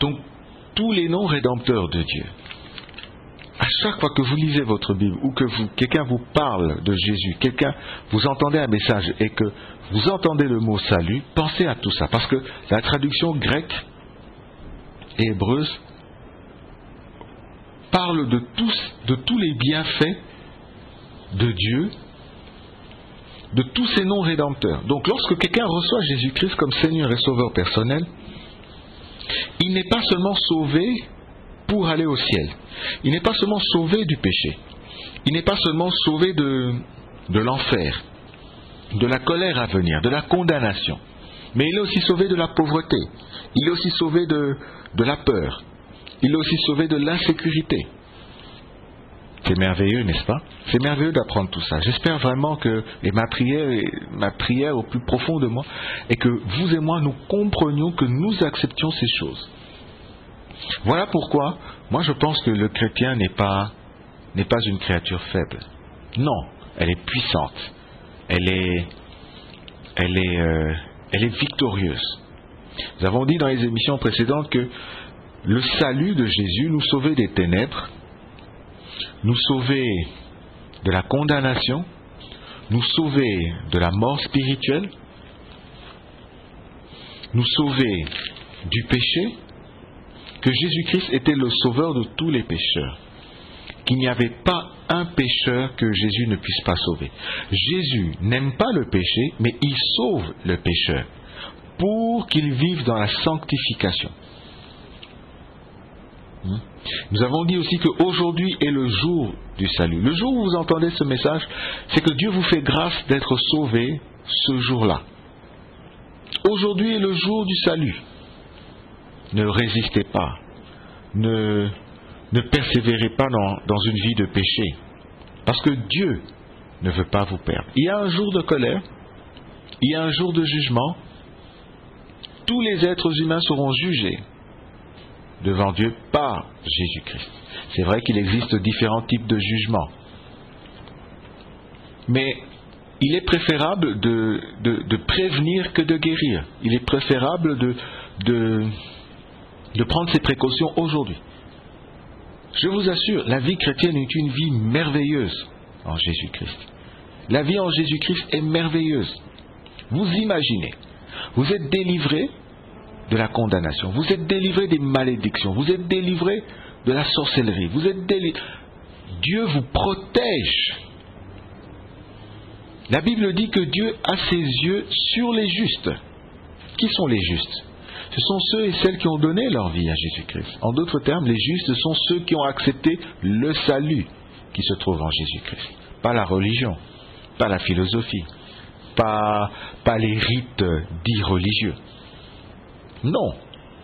Donc, tous les noms rédempteurs de Dieu. À chaque fois que vous lisez votre Bible ou que quelqu'un vous parle de Jésus, vous entendez un message et que vous entendez le mot salut, pensez à tout ça. Parce que la traduction grecque et hébreuse parle de tous les bienfaits de Dieu, de tous ces noms rédempteurs. Donc lorsque quelqu'un reçoit Jésus-Christ comme Seigneur et Sauveur personnel, il n'est pas seulement sauvé pour aller au ciel. Il n'est pas seulement sauvé du péché. Il n'est pas seulement sauvé de l'enfer, de la colère à venir, de la condamnation. Mais il est aussi sauvé de la pauvreté. Il est aussi sauvé de la peur. Il est aussi sauvé de l'insécurité. C'est merveilleux, n'est-ce pas? C'est merveilleux d'apprendre tout ça. J'espère vraiment que, et ma prière au plus profond de moi, est que vous et moi, nous comprenions, que nous acceptions ces choses. Voilà pourquoi, moi je pense que le chrétien n'est pas une créature faible. Non, elle est puissante. Elle est victorieuse. Nous avons dit dans les émissions précédentes que le salut de Jésus nous sauvait des ténèbres, nous sauvait de la condamnation, nous sauvait de la mort spirituelle, nous sauvait du péché, que Jésus-Christ était le sauveur de tous les pécheurs, qu'il n'y avait pas un pécheur que Jésus ne puisse pas sauver. Jésus n'aime pas le péché, mais il sauve le pécheur pour qu'il vive dans la sanctification. Nous avons dit aussi qu'aujourd'hui est le jour du salut. Le jour où vous entendez ce message, c'est que Dieu vous fait grâce d'être sauvé ce jour-là. Aujourd'hui est le jour du salut. Ne résistez pas. Ne persévérez pas dans une vie de péché. Parce que Dieu ne veut pas vous perdre. Il y a un jour de colère. Il y a un jour de jugement. Tous les êtres humains seront jugés devant Dieu par Jésus-Christ. C'est vrai qu'il existe différents types de jugements. Mais il est préférable de prévenir que de guérir. Il est préférable de prendre ses précautions aujourd'hui. Je vous assure, la vie chrétienne est une vie merveilleuse en Jésus-Christ. La vie en Jésus-Christ est merveilleuse. Vous imaginez, vous êtes délivré de la condamnation, vous êtes délivré des malédictions, vous êtes délivré de la sorcellerie, vous êtes délivré. Dieu vous protège. La Bible dit que Dieu a ses yeux sur les justes. Qui sont les justes? Ce sont ceux et celles qui ont donné leur vie à Jésus-Christ. En d'autres termes, les justes sont ceux qui ont accepté le salut qui se trouve en Jésus-Christ. Pas la religion, pas la philosophie, pas les rites dits religieux. Non.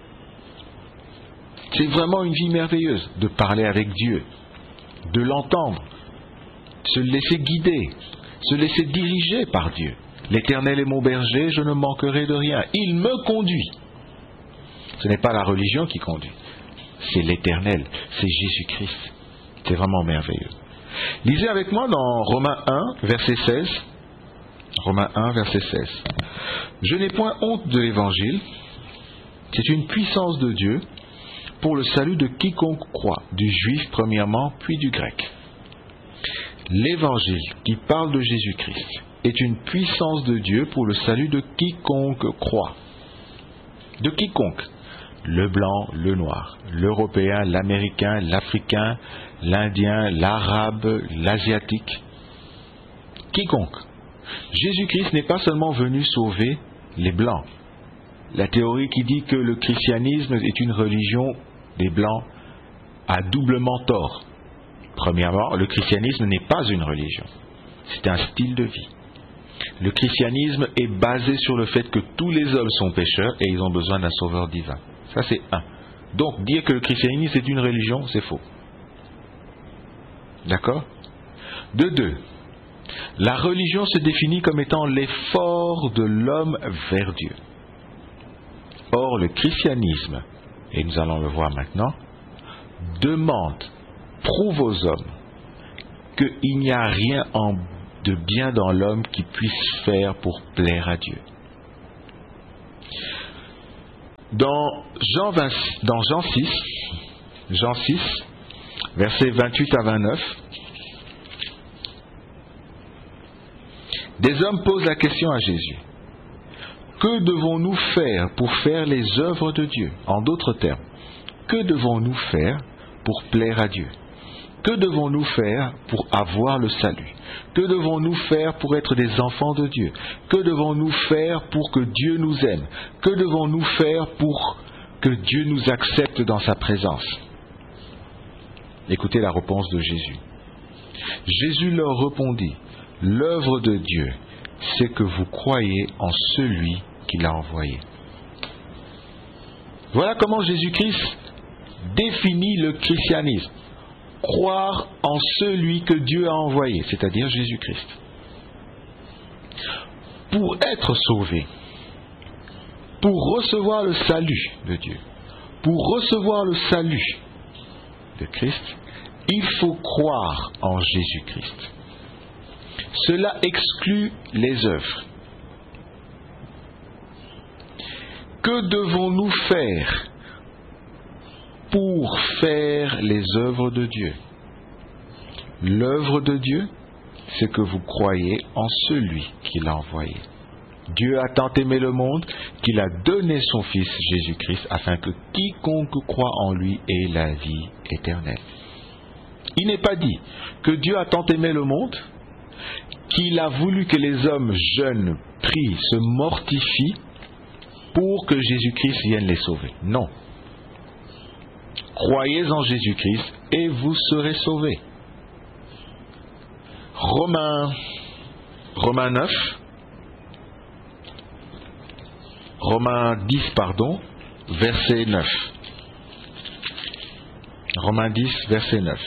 C'est vraiment une vie merveilleuse de parler avec Dieu, de l'entendre, se laisser guider, se laisser diriger par Dieu. L'Éternel est mon berger, je ne manquerai de rien. Il me conduit. Ce n'est pas la religion qui conduit, c'est l'Éternel, c'est Jésus-Christ. C'est vraiment merveilleux. Lisez avec moi dans Romains 1, verset 16. Romains 1, verset 16. Je n'ai point honte de l'Évangile, c'est une puissance de Dieu pour le salut de quiconque croit, du juif premièrement, puis du grec. L'Évangile qui parle de Jésus-Christ est une puissance de Dieu pour le salut de quiconque croit. De quiconque. Le blanc, le noir, l'européen, l'américain, l'africain, l'indien, l'arabe, l'asiatique. Quiconque. Jésus-Christ n'est pas seulement venu sauver les blancs. La théorie qui dit que le christianisme est une religion des blancs a doublement tort. Premièrement, le christianisme n'est pas une religion. C'est un style de vie. Le christianisme est basé sur le fait que tous les hommes sont pécheurs et ils ont besoin d'un sauveur divin. Ça, c'est un. Donc, dire que le christianisme est une religion, c'est faux. D'accord? De deux, la religion se définit comme étant l'effort de l'homme vers Dieu. Or, le christianisme, et nous allons le voir maintenant, prouve aux hommes qu'il n'y a rien de bien dans l'homme qui puisse faire pour plaire à Dieu. Dans Jean 6, versets 28 à 29, des hommes posent la question à Jésus. Que devons-nous faire pour faire les œuvres de Dieu? En d'autres termes, que devons-nous faire pour plaire à Dieu? Que devons-nous faire pour avoir le salut? Que devons-nous faire pour être des enfants de Dieu? Que devons-nous faire pour que Dieu nous aime? Que devons-nous faire pour que Dieu nous accepte dans sa présence? Écoutez la réponse de Jésus. Jésus leur répondit, « L'œuvre de Dieu, c'est que vous croyez en celui qu'il a envoyé. » Voilà comment Jésus-Christ définit le christianisme. Croire en celui que Dieu a envoyé, c'est-à-dire Jésus-Christ. Pour être sauvé, pour recevoir le salut de Dieu, pour recevoir le salut de Christ, il faut croire en Jésus-Christ. Cela exclut les œuvres. Que devons-nous faire pour faire les œuvres de Dieu? L'œuvre de Dieu, c'est que vous croyez en celui qu'il a envoyé. Dieu a tant aimé le monde qu'il a donné son Fils Jésus-Christ afin que quiconque croit en lui ait la vie éternelle. Il n'est pas dit que Dieu a tant aimé le monde qu'il a voulu que les hommes jeunes, prient, se mortifient pour que Jésus-Christ vienne les sauver. Non. Croyez en Jésus-Christ et vous serez sauvés. Romains 10, verset 9. Romains 10, verset 9.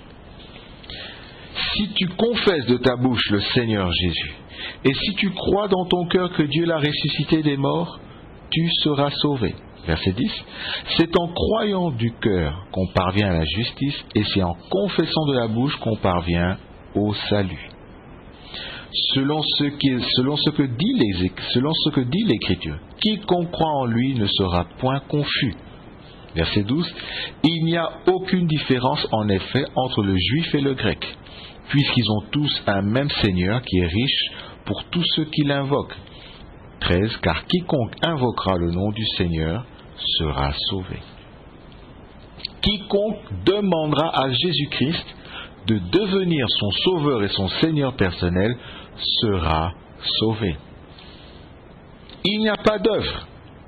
Si tu confesses de ta bouche le Seigneur Jésus, et si tu crois dans ton cœur que Dieu l'a ressuscité des morts, tu seras sauvé. Verset 10. C'est en croyant du cœur qu'on parvient à la justice, et c'est en confessant de la bouche qu'on parvient au salut. Selon ce que dit l'Écriture, quiconque croit en lui ne sera point confus. Verset 12. Il n'y a aucune différence en effet entre le juif et le grec, puisqu'ils ont tous un même Seigneur qui est riche pour tous ceux qui l'invoquent. 13. Car quiconque invoquera le nom du Seigneur sera sauvé. Quiconque demandera à Jésus-Christ de devenir son sauveur et son Seigneur personnel sera sauvé. Il n'y a pas d'œuvre.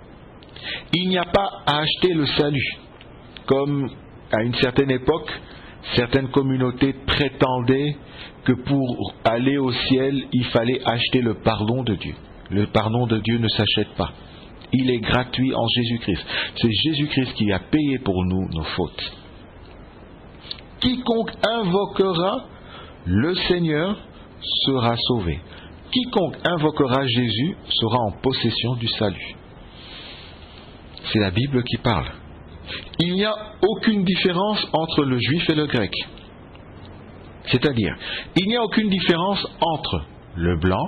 Il n'y a pas à acheter le salut. Comme à une certaine époque, certaines communautés prétendaient que pour aller au ciel, il fallait acheter le pardon de Dieu. Le pardon de Dieu ne s'achète pas. Il est gratuit en Jésus-Christ. C'est Jésus-Christ qui a payé pour nous nos fautes. Quiconque invoquera le Seigneur sera sauvé. Quiconque invoquera Jésus sera en possession du salut. C'est la Bible qui parle. Il n'y a aucune différence entre le juif et le grec. C'est-à-dire, il n'y a aucune différence entre le blanc,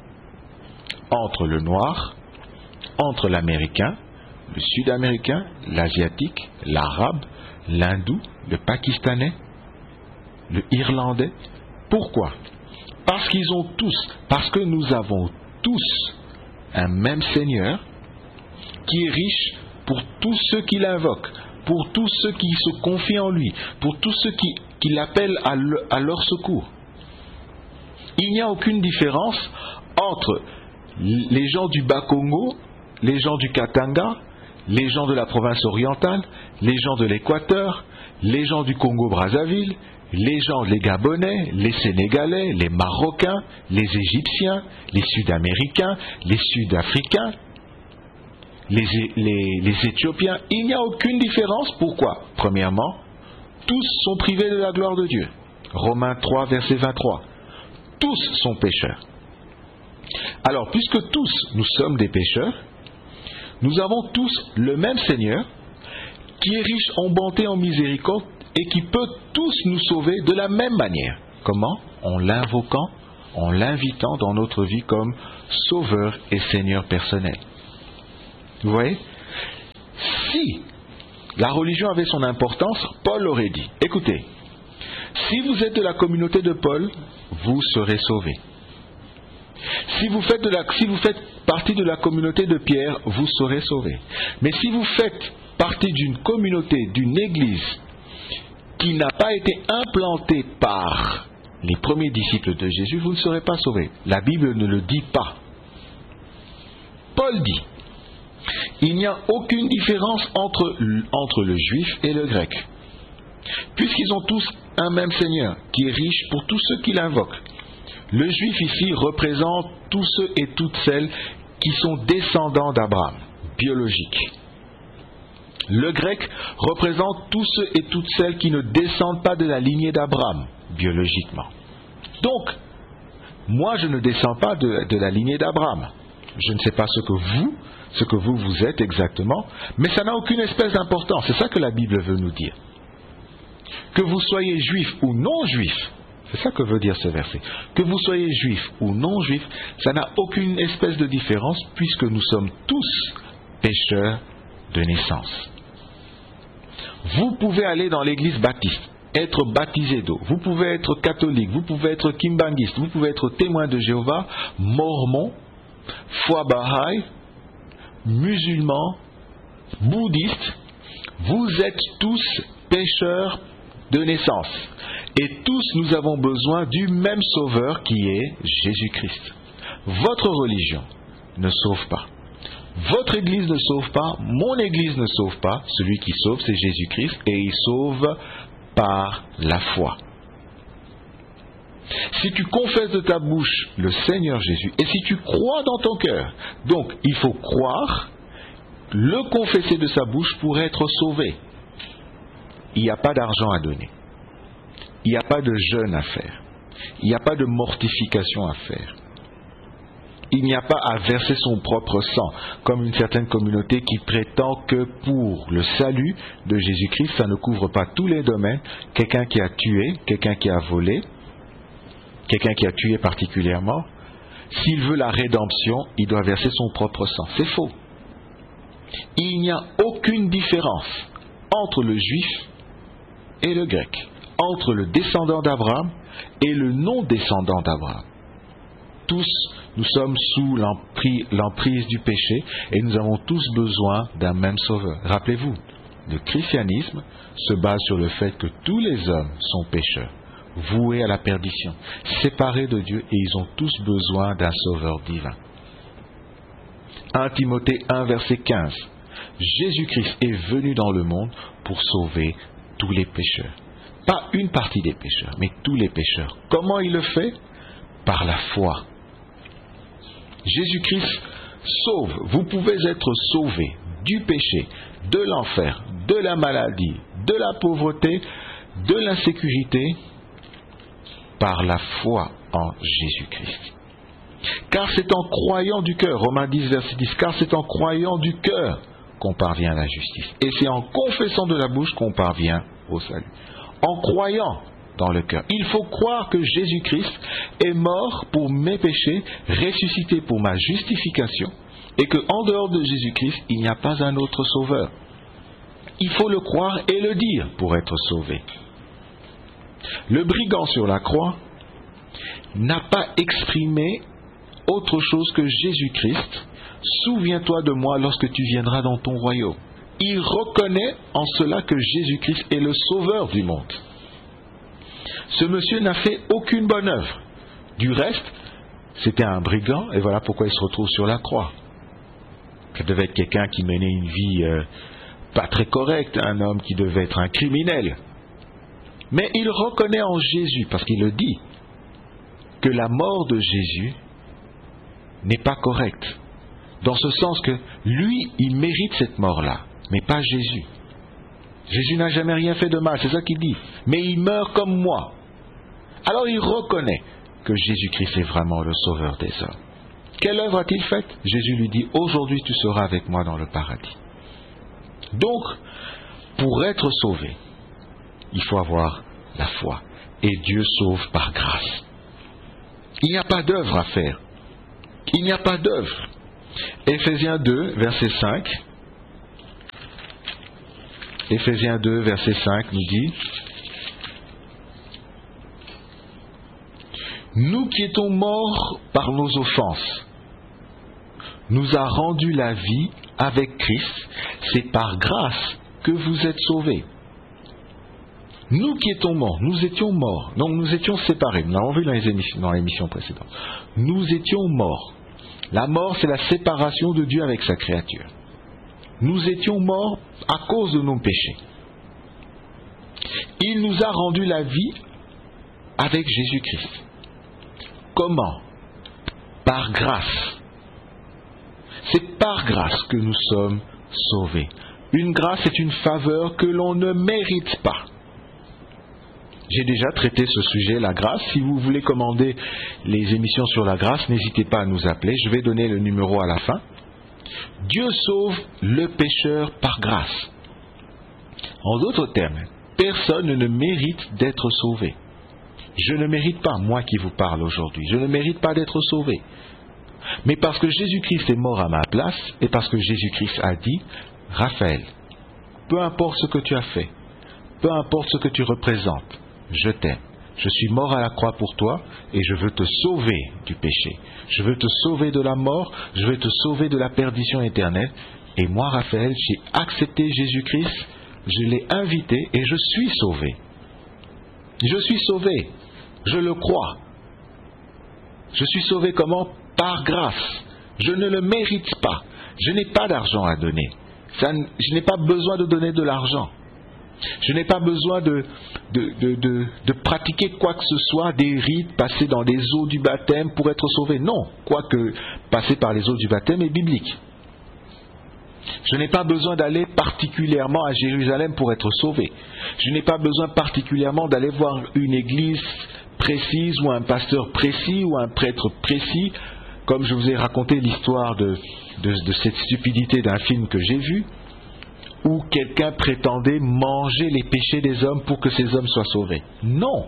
entre le noir, entre l'américain, le sud-américain, l'asiatique, l'arabe, l'hindou, le pakistanais, le irlandais. Pourquoi? Parce que nous avons tous un même Seigneur qui est riche pour tous ceux qui l'invoquent, pour tous ceux qui se confient en lui, pour tous ceux qui l'appellent à leur secours. Il n'y a aucune différence entre les gens du Bas-Congo, les gens du Katanga, les gens de la province orientale, les gens de l'Équateur, les gens du Congo-Brazzaville, les Gabonais, les Sénégalais, les Marocains, les Égyptiens, les Sud-Américains, les Sud-Africains, les Éthiopiens. Il n'y a aucune différence. Pourquoi? Premièrement, tous sont privés de la gloire de Dieu. Romains 3, verset 23. Tous sont pécheurs. Alors, puisque tous nous sommes des pécheurs, nous avons tous le même Seigneur qui est riche en bonté et en miséricorde et qui peut tous nous sauver de la même manière. Comment? En l'invoquant, en l'invitant dans notre vie comme Sauveur et Seigneur personnel. Vous voyez? Si la religion avait son importance, Paul aurait dit, écoutez, si vous êtes de la communauté de Paul, vous serez sauvés. Si vous faites partie de la communauté de Pierre, vous serez sauvés. Mais si vous faites partie d'une communauté, d'une église qui n'a pas été implantée par les premiers disciples de Jésus, vous ne serez pas sauvés. La Bible ne le dit pas. Paul dit, il n'y a aucune différence entre le juif et le grec, puisqu'ils ont tous un même Seigneur, qui est riche pour tous ceux qui l'invoquent. Le juif ici représente tous ceux et toutes celles qui sont descendants d'Abraham, biologiques. Le grec représente tous ceux et toutes celles qui ne descendent pas de la lignée d'Abraham, biologiquement. Donc, moi je ne descends pas de la lignée d'Abraham. Je ne sais pas ce que vous êtes exactement, mais ça n'a aucune espèce d'importance. C'est ça que la Bible veut nous dire. Que vous soyez juif ou non juif, c'est ça que veut dire ce verset. Que vous soyez juif ou non juif, ça n'a aucune espèce de différence puisque nous sommes tous pécheurs de naissance. Vous pouvez aller dans l'église baptiste, être baptisé d'eau, vous pouvez être catholique, vous pouvez être kimbangiste, vous pouvez être témoin de Jéhovah, mormon, foi Baha'i, musulman, bouddhiste, vous êtes tous pécheurs de naissance. Et tous nous avons besoin du même sauveur qui est Jésus-Christ. Votre religion ne sauve pas. Votre église ne sauve pas, mon église ne sauve pas. Celui qui sauve, c'est Jésus-Christ et il sauve par la foi. Si tu confesses de ta bouche le Seigneur Jésus et si tu crois dans ton cœur, donc il faut croire, le confesser de sa bouche pour être sauvé. Il n'y a pas d'argent à donner. Il n'y a pas de jeûne à faire. Il n'y a pas de mortification à faire. Il n'y a pas à verser son propre sang, comme une certaine communauté qui prétend que pour le salut de Jésus-Christ, ça ne couvre pas tous les domaines. Quelqu'un qui a tué, quelqu'un qui a volé, quelqu'un qui a tué particulièrement, s'il veut la rédemption, il doit verser son propre sang. C'est faux. Il n'y a aucune différence entre le juif et le grec, entre le descendant d'Abraham et le non-descendant d'Abraham. Tous, nous sommes sous l'emprise du péché et nous avons tous besoin d'un même sauveur. Rappelez-vous, le christianisme se base sur le fait que tous les hommes sont pécheurs, voués à la perdition, séparés de Dieu et ils ont tous besoin d'un sauveur divin. 1 Timothée 1, verset 15. Jésus-Christ est venu dans le monde pour sauver tous les pécheurs. Pas une partie des pécheurs, mais tous les pécheurs. Comment il le fait? Par la foi. Jésus-Christ sauve. Vous pouvez être sauvé du péché, de l'enfer, de la maladie, de la pauvreté, de l'insécurité, par la foi en Jésus-Christ. Car c'est en croyant du cœur, Romains 10, verset 10, car c'est en croyant du cœur qu'on parvient à la justice. Et c'est en confessant de la bouche qu'on parvient au salut. En croyant dans le cœur. Il faut croire que Jésus-Christ est mort pour mes péchés, ressuscité pour ma justification, et qu'en dehors de Jésus-Christ, il n'y a pas un autre sauveur. Il faut le croire et le dire pour être sauvé. Le brigand sur la croix n'a pas exprimé autre chose que Jésus-Christ. Souviens-toi de moi lorsque tu viendras dans ton royaume. Il reconnaît en cela que Jésus-Christ est le sauveur du monde. Ce monsieur n'a fait aucune bonne œuvre. Du reste, c'était un brigand et voilà pourquoi il se retrouve sur la croix. Ça devait être quelqu'un qui menait une vie pas très correcte, un homme qui devait être un criminel. Mais il reconnaît en Jésus, parce qu'il le dit, que la mort de Jésus n'est pas correcte. Dans ce sens que lui, il mérite cette mort-là, mais pas Jésus. Jésus n'a jamais rien fait de mal, c'est ça qu'il dit. Mais il meurt comme moi. Alors il reconnaît que Jésus-Christ est vraiment le sauveur des hommes. Quelle œuvre a-t-il faite? Jésus lui dit, aujourd'hui tu seras avec moi dans le paradis. Donc, pour être sauvé, il faut avoir la foi. Et Dieu sauve par grâce. Il n'y a pas d'œuvre à faire. Il n'y a pas d'œuvre. Éphésiens 2, verset 5. Éphésiens 2, verset 5 nous dit: nous qui étions morts par nos offenses, nous a rendu la vie avec Christ. C'est par grâce que vous êtes sauvés. Nous qui étions morts, donc nous étions séparés. Nous l'avons vu dans l'émission précédente. Nous étions morts. La mort, c'est la séparation de Dieu avec sa créature. Nous étions morts à cause de nos péchés. Il nous a rendu la vie avec Jésus-Christ. Comment? Par grâce. C'est par grâce que nous sommes sauvés. Une grâce est une faveur que l'on ne mérite pas. J'ai déjà traité ce sujet, la grâce. Si vous voulez commander les émissions sur la grâce, n'hésitez pas à nous appeler. Je vais donner le numéro à la fin. Dieu sauve le pécheur par grâce. En d'autres termes, personne ne mérite d'être sauvé. Je ne mérite pas, moi qui vous parle aujourd'hui, je ne mérite pas d'être sauvé. Mais parce que Jésus-Christ est mort à ma place, et parce que Jésus-Christ a dit: Raphaël, peu importe ce que tu as fait, peu importe ce que tu représentes, je t'aime. Je suis mort à la croix pour toi, et je veux te sauver du péché. Je veux te sauver de la mort, je veux te sauver de la perdition éternelle. Et moi, Raphaël, j'ai accepté Jésus-Christ, je l'ai invité, et je suis sauvé. Je suis sauvé, je le crois. Je suis sauvé comment? Par grâce. Je ne le mérite pas. Je n'ai pas d'argent à donner. Je n'ai pas besoin de donner de l'argent. Je n'ai pas besoin de pratiquer quoi que ce soit, des rites, passer dans les eaux du baptême pour être sauvé. Non, quoique passer par les eaux du baptême est biblique. Je n'ai pas besoin d'aller particulièrement à Jérusalem pour être sauvé. Je n'ai pas besoin particulièrement d'aller voir une église précise ou un pasteur précis ou un prêtre précis, comme je vous ai raconté l'histoire de cette stupidité d'un film que j'ai vu, où quelqu'un prétendait manger les péchés des hommes pour que ces hommes soient sauvés. Non.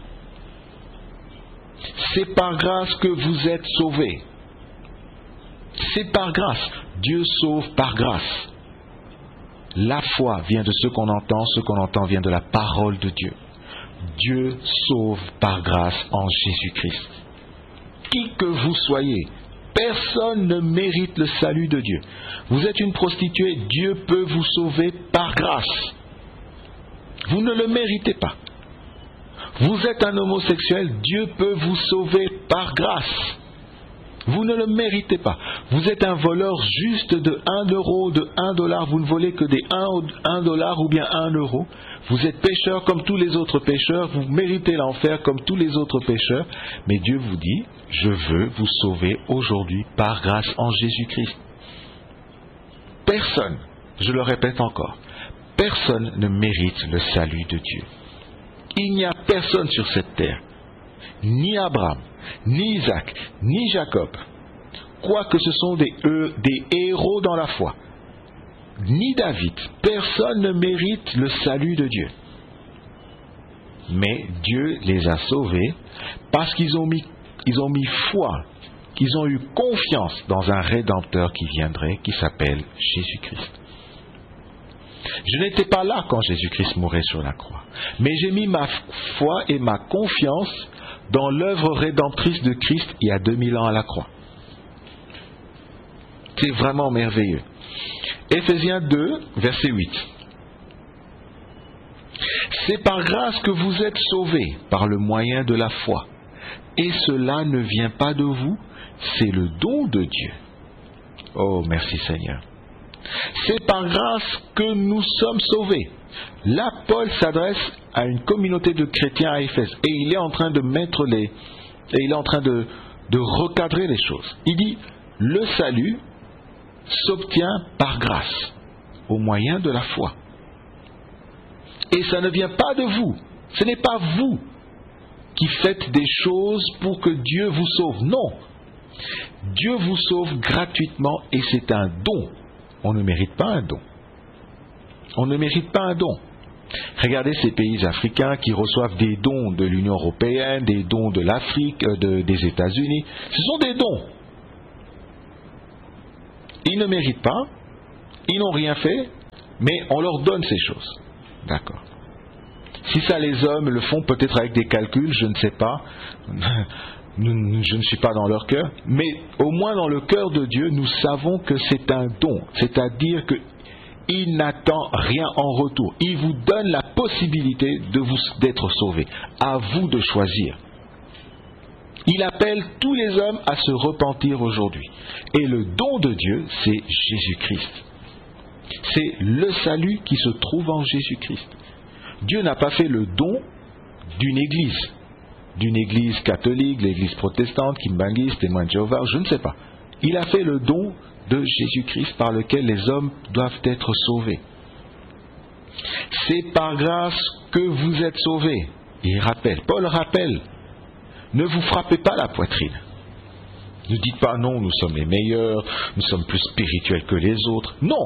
C'est par grâce que vous êtes sauvés. C'est par grâce. Dieu sauve par grâce. La foi vient de ce qu'on entend vient de la parole de Dieu. Dieu sauve par grâce en Jésus-Christ. Qui que vous soyez, personne ne mérite le salut de Dieu. Vous êtes une prostituée, Dieu peut vous sauver par grâce. Vous ne le méritez pas. Vous êtes un homosexuel, Dieu peut vous sauver par grâce. Vous ne le méritez pas. Vous êtes un voleur juste de 1 euro, de 1 dollar. Vous ne volez que des 1 dollar ou bien 1 euro. Vous êtes pécheur comme tous les autres pécheurs. Vous méritez l'enfer comme tous les autres pécheurs. Mais Dieu vous dit: je veux vous sauver aujourd'hui par grâce en Jésus-Christ. Personne, je le répète encore, personne ne mérite le salut de Dieu. Il n'y a personne sur cette terre, ni Abraham, ni Isaac, ni Jacob, quoique ce sont des héros dans la foi, ni David, personne ne mérite le salut de Dieu. Mais Dieu les a sauvés parce qu'ils ont mis foi, qu'ils ont eu confiance dans un Rédempteur qui viendrait, qui s'appelle Jésus-Christ. Je n'étais pas là quand Jésus-Christ mourait sur la croix, mais j'ai mis ma foi et ma confiance dans l'œuvre rédemptrice de Christ il y a 2000 ans à la croix. C'est vraiment merveilleux. Éphésiens 2, verset 8. C'est par grâce que vous êtes sauvés par le moyen de la foi. Et cela ne vient pas de vous, c'est le don de Dieu. Oh, merci Seigneur. C'est par grâce que nous sommes sauvés. Là, Paul s'adresse à une communauté de chrétiens à Éphèse et il est en train de de recadrer les choses. Il dit: le salut s'obtient par grâce, au moyen de la foi. Et ça ne vient pas de vous. Ce n'est pas vous qui faites des choses pour que Dieu vous sauve. Non. Dieu vous sauve gratuitement et c'est un don. On ne mérite pas un don. On ne mérite pas un don. Regardez ces pays africains qui reçoivent des dons de l'Union européenne, des dons de l'Afrique, des États-Unis. Ce sont des dons. Ils ne méritent pas, ils n'ont rien fait, Mais on leur donne ces choses. D'accord. Si ça, les hommes le font peut-être avec des calculs, je ne sais pas. Je ne suis pas dans leur cœur. Mais au moins dans le cœur de Dieu, nous savons que c'est un don. C'est-à-dire qu'il n'attend rien en retour. Il vous donne la possibilité d'être sauvés. À vous de choisir. Il appelle tous les hommes à se repentir aujourd'hui. Et le don de Dieu, c'est Jésus-Christ. C'est le salut qui se trouve en Jésus-Christ. Dieu n'a pas fait le don d'une église catholique, l'église protestante, kimbanguiste, témoin de Jéhovah, je ne sais pas. Il a fait le don de Jésus-Christ par lequel les hommes doivent être sauvés. C'est par grâce que vous êtes sauvés. Il rappelle, Paul rappelle, ne vous frappez pas la poitrine. Ne dites pas non, nous sommes les meilleurs, nous sommes plus spirituels que les autres. Non!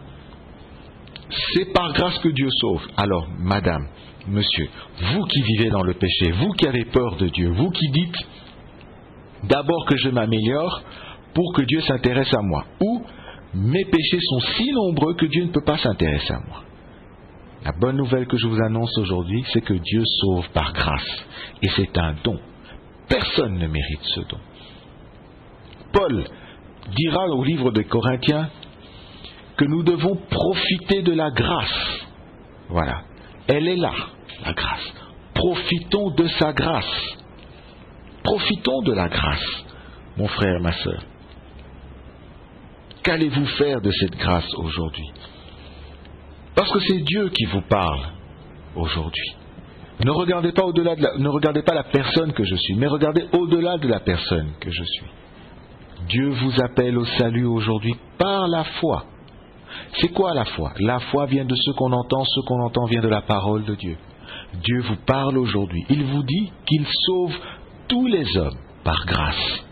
C'est par grâce que Dieu sauve. Alors, madame, monsieur, vous qui vivez dans le péché, vous qui avez peur de Dieu, vous qui dites d'abord que je m'améliore pour que Dieu s'intéresse à moi, ou mes péchés sont si nombreux que Dieu ne peut pas s'intéresser à moi. La bonne nouvelle que je vous annonce aujourd'hui, c'est que Dieu sauve par grâce. Et c'est un don. Personne ne mérite ce don. Paul dira au livre des Corinthiens que nous devons profiter de la grâce. Voilà. Elle est là, la grâce. Profitons de sa grâce. Profitons de la grâce, mon frère, ma sœur. Qu'allez-vous faire de cette grâce aujourd'hui? Parce que c'est Dieu qui vous parle aujourd'hui. Ne regardez pas la personne que je suis, mais regardez au-delà de la personne que je suis. Dieu vous appelle au salut aujourd'hui par la foi. C'est quoi la foi? La foi vient de ce qu'on entend vient de la parole de Dieu. Dieu vous parle aujourd'hui. Il vous dit qu'il sauve tous les hommes par grâce.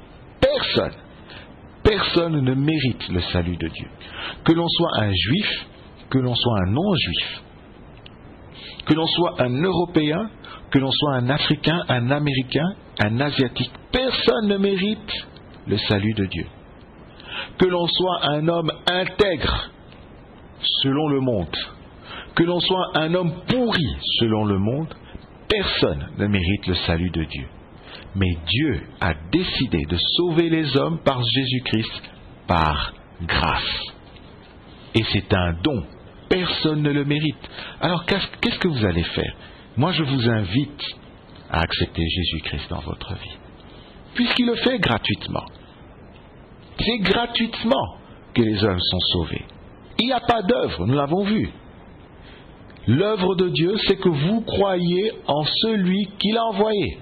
Personne ne mérite le salut de Dieu. Que l'on soit un juif, que l'on soit un non-juif, que l'on soit un Européen, que l'on soit un Africain, un Américain, un Asiatique, personne ne mérite le salut de Dieu. Que l'on soit un homme intègre selon le monde, que l'on soit un homme pourri selon le monde, personne ne mérite le salut de Dieu. Mais Dieu a décidé de sauver les hommes par Jésus-Christ par grâce. Et c'est un don. Personne ne le mérite. Alors qu'est-ce que vous allez faire? Moi je vous invite à accepter Jésus-Christ dans votre vie. Puisqu'il le fait gratuitement. C'est gratuitement que les hommes sont sauvés. Il n'y a pas d'œuvre, nous l'avons vu. L'œuvre de Dieu, c'est que vous croyez en celui qu'il a envoyé.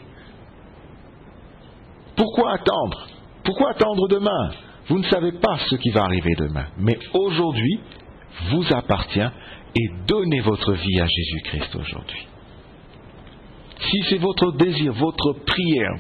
Pourquoi attendre? Pourquoi attendre demain? Vous ne savez pas ce qui va arriver demain. Mais aujourd'hui, vous appartient et donnez votre vie à Jésus-Christ aujourd'hui. Si c'est votre désir, votre prière,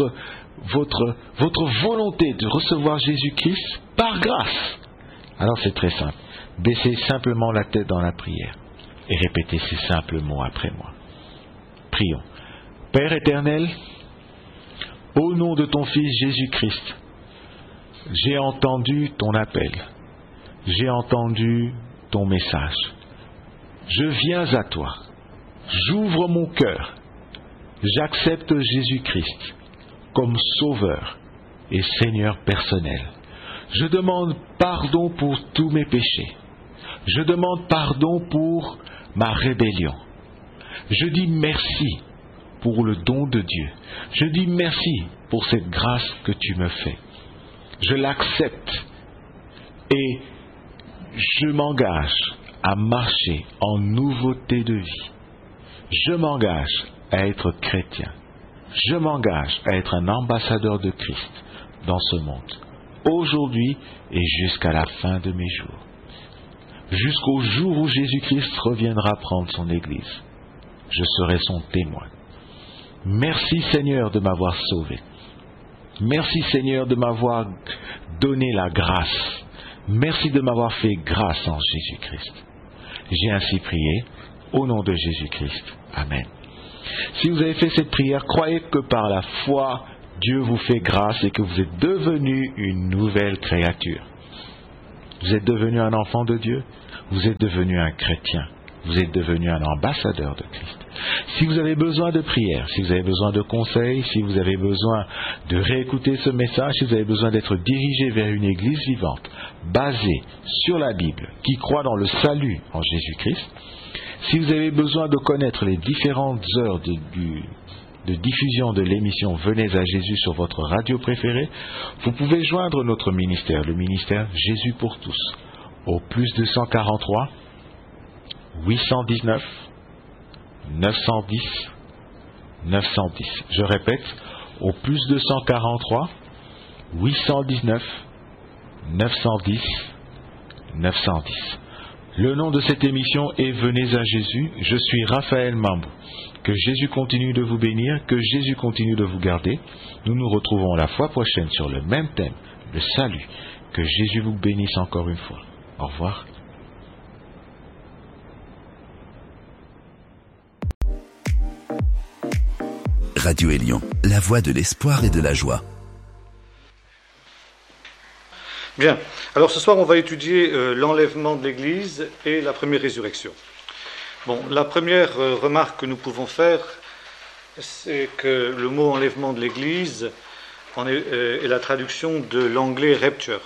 votre volonté de recevoir Jésus-Christ par grâce, alors c'est très simple. Baissez simplement la tête dans la prière et répétez ces simples mots après moi. Prions. Père éternel, au nom de ton Fils Jésus-Christ, j'ai entendu ton appel, j'ai entendu ton message. Je viens à toi, j'ouvre mon cœur, j'accepte Jésus-Christ comme Sauveur et Seigneur personnel. Je demande pardon pour tous mes péchés. Je demande pardon pour ma rébellion. Je dis merci pour le don de Dieu. Je dis merci pour cette grâce que tu me fais. Je l'accepte et je m'engage à marcher en nouveauté de vie. Je m'engage à être chrétien. Je m'engage à être un ambassadeur de Christ dans ce monde, aujourd'hui et jusqu'à la fin de mes jours. Jusqu'au jour où Jésus-Christ reviendra prendre son Église. Je serai son témoin. Merci Seigneur de m'avoir sauvé. Merci Seigneur de m'avoir donné la grâce. Merci de m'avoir fait grâce en Jésus-Christ. J'ai ainsi prié au nom de Jésus-Christ. Amen. Si vous avez fait cette prière, croyez que par la foi, Dieu vous fait grâce et que vous êtes devenu une nouvelle créature. Vous êtes devenu un enfant de Dieu. vous êtes devenu un chrétien. Vous êtes devenu un ambassadeur de Christ. Si vous avez besoin de prière, si vous avez besoin de conseils, si vous avez besoin de réécouter ce message, si vous avez besoin d'être dirigé vers une église vivante, basée sur la Bible, qui croit dans le salut en Jésus-Christ, si vous avez besoin de connaître les différentes heures de diffusion de l'émission Venez à Jésus sur votre radio préférée, vous pouvez joindre notre ministère, le ministère Jésus pour tous, au +243 819 910 910. Je répète, au +243 819 910 910. Le nom de cette émission est Venez à Jésus. Je suis Raphaël Mambou. Que Jésus continue de vous bénir, que Jésus continue de vous garder. Nous nous retrouvons la fois prochaine sur le même thème, le salut. Que Jésus vous bénisse encore une fois. Au revoir. Radio Élion, la voix de l'espoir et de la joie. Bien, alors ce soir on va étudier l'enlèvement de l'Église et la première résurrection. Bon, la première remarque que nous pouvons faire, c'est que le mot enlèvement de l'Église est la traduction de l'anglais rapture.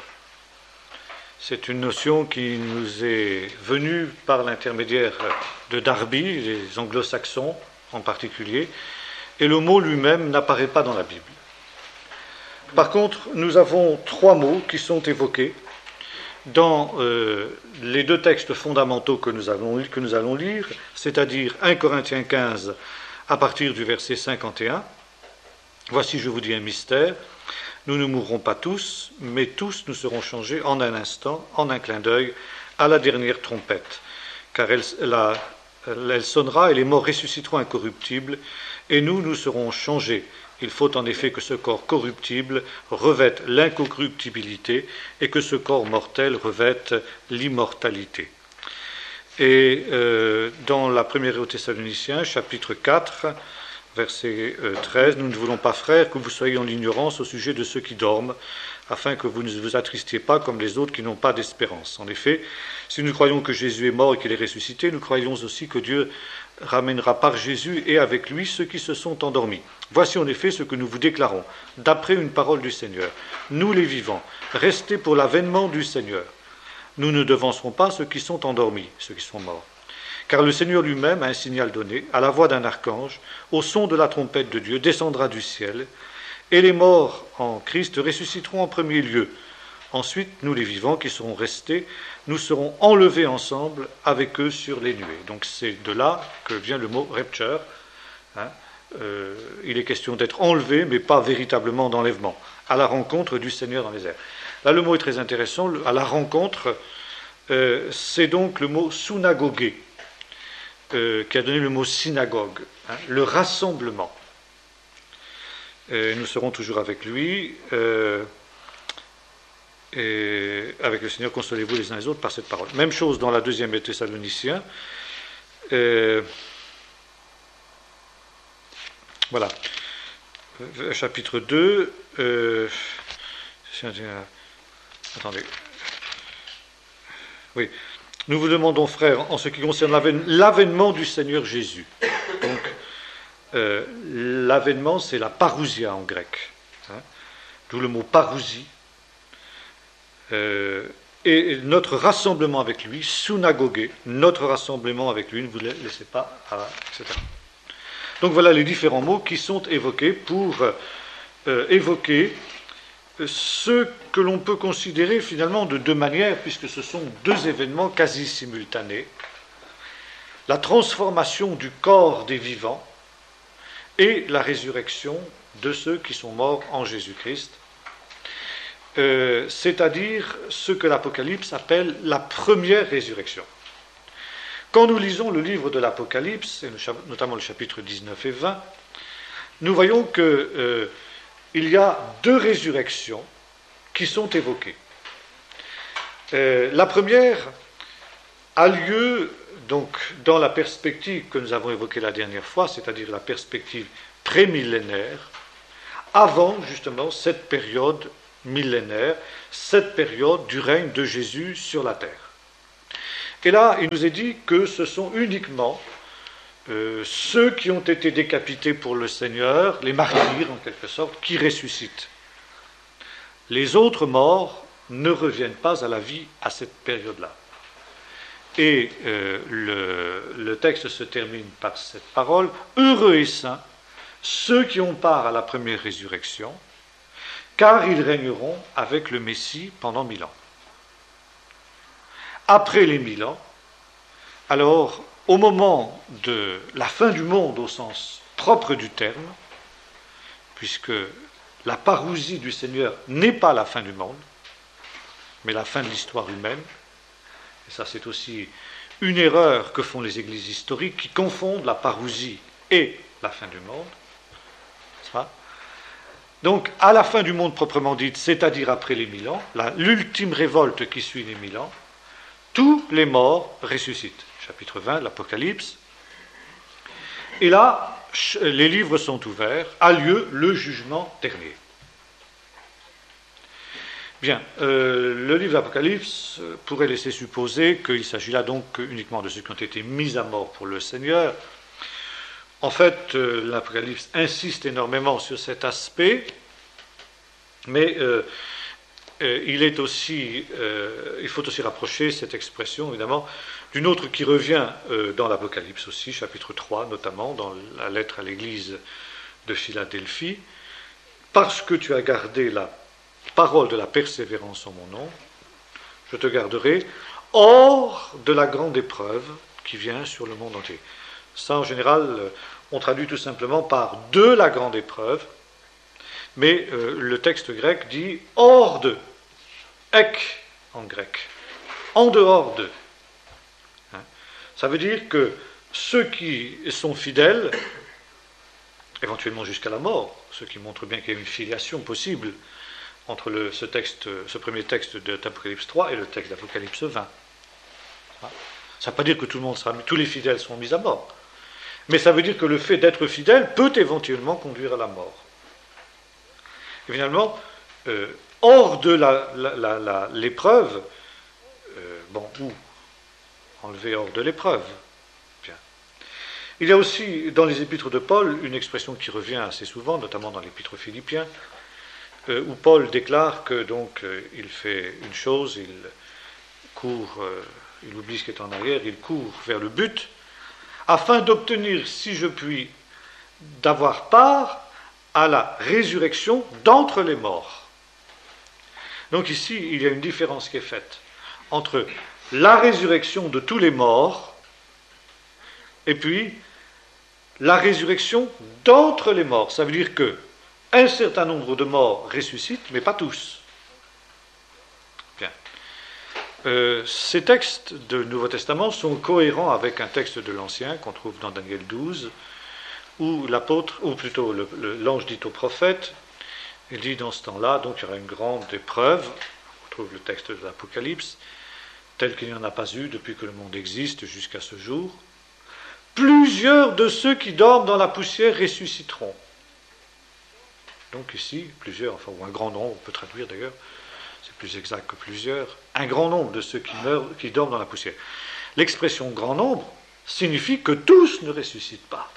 C'est une notion qui nous est venue par l'intermédiaire de Darby, les anglo-saxons en particulier, et le mot lui-même n'apparaît pas dans la Bible. Par contre, nous avons 3 mots qui sont évoqués dans les 2 textes fondamentaux que nous allons lire, c'est-à-dire 1 Corinthiens 15 à partir du verset 51. Voici, je vous dis un mystère, nous ne mourrons pas tous, mais tous nous serons changés en un instant, en un clin d'œil, à la dernière trompette. Car elle sonnera et les morts ressusciteront incorruptibles, et nous serons changés. Il faut en effet que ce corps corruptible revête l'incorruptibilité et que ce corps mortel revête l'immortalité. Et dans la première aux Thessaloniciens, chapitre 4, verset 13, nous ne voulons pas, frères, que vous soyez en ignorance au sujet de ceux qui dorment, afin que vous ne vous attristiez pas comme les autres qui n'ont pas d'espérance. En effet, si nous croyons que Jésus est mort et qu'il est ressuscité, nous croyons aussi que Dieu ramènera par Jésus et avec lui ceux qui se sont endormis. Voici en effet ce que nous vous déclarons, d'après une parole du Seigneur. Nous les vivants, restez pour l'avènement du Seigneur. Nous ne devancerons pas ceux qui sont endormis, ceux qui sont morts. Car le Seigneur lui-même a un signal donné, à la voix d'un archange, au son de la trompette de Dieu, descendra du ciel, et les morts en Christ ressusciteront en premier lieu. Ensuite, nous les vivants qui serons restés, nous serons enlevés ensemble avec eux sur les nuées. Donc c'est de là que vient le mot rapture. Il est question d'être enlevé, mais pas véritablement d'enlèvement, à la rencontre du Seigneur dans les airs. Là, le mot est très intéressant. À la rencontre, c'est donc le mot synagogué, qui a donné le mot synagogue, le rassemblement. Nous serons toujours avec lui. Et avec le Seigneur, consolez-vous les uns les autres par cette parole. Même chose dans la 2e Thessaloniciens. Voilà. Chapitre 2. Attendez. Oui. Nous vous demandons, frères, en ce qui concerne l'avènement du Seigneur Jésus. Donc, l'avènement, c'est la parousia en grec. D'où le mot parousie. Et notre rassemblement avec lui, synagogué, notre rassemblement avec lui, ne vous laissez pas, etc. Donc voilà les différents mots qui sont évoqués pour évoquer ce que l'on peut considérer finalement de 2 manières, puisque ce sont 2 événements quasi simultanés. La transformation du corps des vivants et la résurrection de ceux qui sont morts en Jésus-Christ. C'est-à-dire ce que l'Apocalypse appelle la première résurrection. Quand nous lisons le livre de l'Apocalypse, et notamment le chapitre 19 et 20, nous voyons qu'il y a 2 résurrections qui sont évoquées. La première a lieu donc dans la perspective que nous avons évoquée la dernière fois, c'est-à-dire la perspective prémillénaire, avant justement cette période millénaire, cette période du règne de Jésus sur la terre. Et là, il nous est dit que ce sont uniquement ceux qui ont été décapités pour le Seigneur, les martyrs en quelque sorte, qui ressuscitent. Les autres morts ne reviennent pas à la vie à cette période-là. Et le texte se termine par cette parole, « Heureux et saints, ceux qui ont part à la première résurrection, car ils régneront avec le Messie pendant 1000 ans. » Après les 1000 ans, alors, au moment de la fin du monde au sens propre du terme, puisque la parousie du Seigneur n'est pas la fin du monde, mais la fin de l'histoire humaine, et ça c'est aussi une erreur que font les églises historiques qui confondent la parousie et la fin du monde. Ça. Donc, à la fin du monde proprement dite, c'est-à-dire après les 1000 ans, l'ultime révolte qui suit les 1000 ans, tous les morts ressuscitent. Chapitre 20, l'Apocalypse. Et là, les livres sont ouverts, a lieu le jugement dernier. Bien, le livre d'Apocalypse pourrait laisser supposer qu'il s'agit là donc uniquement de ceux qui ont été mis à mort pour le Seigneur. En fait, l'Apocalypse insiste énormément sur cet aspect, mais il faut aussi rapprocher cette expression, évidemment, d'une autre qui revient dans l'Apocalypse aussi, chapitre 3 notamment, dans la lettre à l'église de Philadelphie. « Parce que tu as gardé la parole de la persévérance en mon nom, je te garderai hors de la grande épreuve qui vient sur le monde entier. » Ça, en général, on traduit tout simplement par « de la grande épreuve », mais le texte grec dit « hors de », « ek » en grec, « en dehors de ». Ça veut dire que ceux qui sont fidèles, éventuellement jusqu'à la mort, ce qui montre bien qu'il y a une filiation possible entre ce premier texte d'Apocalypse 3 et le texte d'Apocalypse 20. Ça ne veut pas dire que tous les fidèles sont mis à mort, mais ça veut dire que le fait d'être fidèle peut éventuellement conduire à la mort. Et finalement, hors de l'épreuve, ou enlevé hors de l'épreuve. Bien. Il y a aussi dans les épîtres de Paul une expression qui revient assez souvent, notamment dans l'épître aux Philippiens, où Paul déclare que donc il fait une chose, il court, il oublie ce qui est en arrière, il court vers le but, afin d'obtenir, si je puis, d'avoir part à la résurrection d'entre les morts. Donc ici, il y a une différence qui est faite entre la résurrection de tous les morts et puis la résurrection d'entre les morts. Ça veut dire qu'un certain nombre de morts ressuscitent, mais pas tous. Bien. Ces textes du Nouveau Testament sont cohérents avec un texte de l'Ancien qu'on trouve dans Daniel 12, où l'ange dit au prophète, il dit dans ce temps-là, donc il y aura une grande épreuve, on trouve le texte de l'Apocalypse, tel qu'il n'y en a pas eu depuis que le monde existe jusqu'à ce jour. Plusieurs de ceux qui dorment dans la poussière ressusciteront. Donc ici, plusieurs, ou un grand nombre, on peut traduire d'ailleurs, c'est plus exact que plusieurs, un grand nombre de ceux qui dorment dans la poussière. L'expression grand nombre signifie que tous ne ressuscitent pas.